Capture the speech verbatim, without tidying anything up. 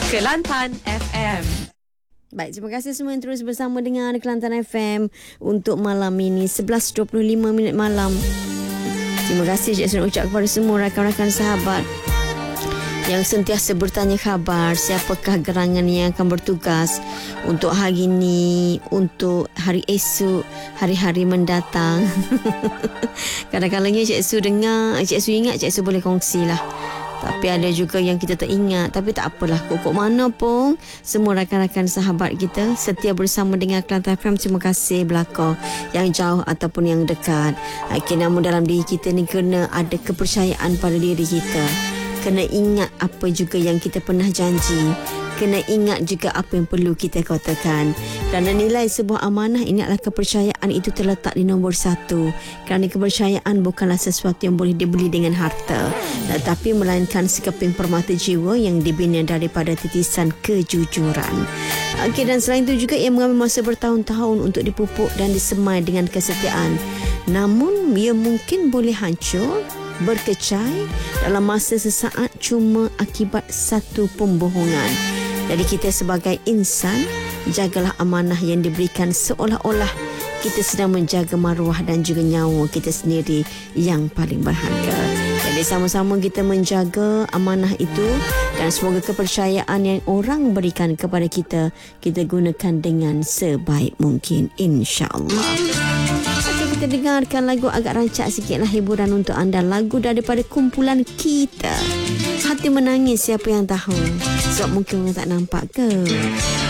Kelantan F M. Baik, terima kasih semua yang terus bersama dengan Kelantan F M untuk malam ini sebelas dua puluh lima minit malam. Terima kasih saya nak ucap kepada semua rakan-rakan sahabat yang sentiasa bertanya khabar siapakah gerangan yang akan bertugas untuk hari ini, untuk hari esok, hari-hari mendatang. Kadang-kadangnya Cik Su dengar, Cik Su ingat, Cik Su boleh kongsi lah. Tapi ada juga yang kita tak ingat. Tapi tak apalah, kok mana pun semua rakan-rakan sahabat kita setia bersama dengan Kelantan F M. Terima kasih belaka yang jauh ataupun yang dekat. Okay, namun dalam diri kita ni kena ada kepercayaan pada diri kita. Kena ingat apa juga yang kita pernah janji. Kena ingat juga apa yang perlu kita katakan. Kerana nilai sebuah amanah ini adalah kepercayaan itu terletak di nombor satu. Kerana kepercayaan bukanlah sesuatu yang boleh dibeli dengan harta, tetapi melainkan sekeping permata jiwa yang dibina daripada titisan kejujuran. Okey, dan selain itu juga ia mengambil masa bertahun-tahun untuk dipupuk dan disemai dengan kesetiaan. Namun ia mungkin boleh hancur, berkecai dalam masa sesaat cuma akibat satu pembohongan. Jadi kita sebagai insan, jagalah amanah yang diberikan seolah-olah kita sedang menjaga maruah dan juga nyawa kita sendiri yang paling berharga. Jadi sama-sama kita menjaga amanah itu dan semoga kepercayaan yang orang berikan kepada kita, kita gunakan dengan sebaik mungkin, insya-Allah. Kita dengarkan lagu agak rancak sikitlah hiburan untuk anda. Lagu daripada kumpulan Kita. Hati menangis, siapa yang tahu? Sebab mungkin orang tak nampak ke?